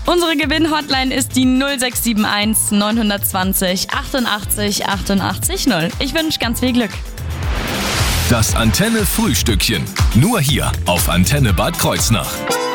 Unsere Gewinn-Hotline ist die 0671 920 88 88 0. Ich wünsche ganz viel Glück. Das Antenne-Frühstückchen. Nur hier auf Antenne Bad Kreuznach.